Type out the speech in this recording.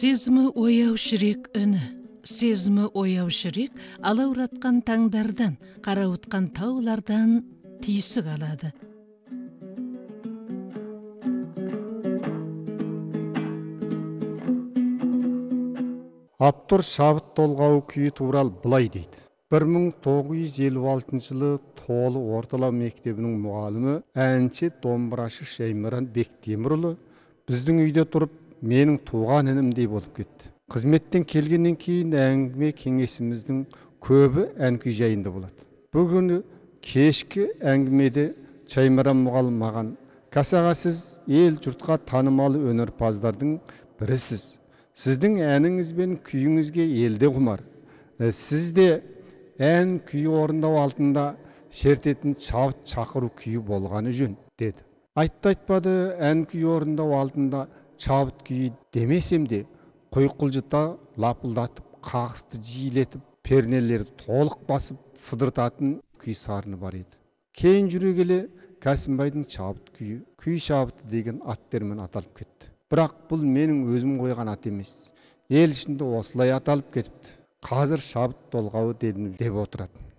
Сезімі ояу шірек үні, сезімі ояу шірек алауратқан таңдардан, қарауытқан таулардан тиісік алады. Автор Шабыт Толғау күйі туралы былай дейді. 1956 жылы Толы орталау мектебінің мұғалімі әнші домбырашы Шаймаран Бектемірұлы біздің үйде тұрып, менің туған інімдей болып кетті. Қызметтен келгеннен кейін әңгіме кеңесіміздің көбі ән күй жайында болады. Бүгін кешкі әңгімеде Шаймаран мұғалім маған: "Касаға, сіз ел жұртқа танымалы өнерпаздардың бірісіз. Сіздің әніңіз бен күйіңізге елде құмар. Сізде ән күй орындау алдында шертетін шабыт шақыру күйі болғаны жөн" деді. Айтты-айтпады, ән күй орындау алдында шабыт күйі демесем де, құйқылжыта лапылдатып, қағысты жиілетіп, пернелерді толық басып сыдыртатын күй сарыны бар еді. Кейін жүре келе Кәсімбайдың шабыт күйі, күй шабыты деген аттермен аталып кетті. Бірақ бұл менің өзім қойған ат емес. Ел ішінде осылай аталып кетіпті. Қазір Шабыт Толғауы деп отырады.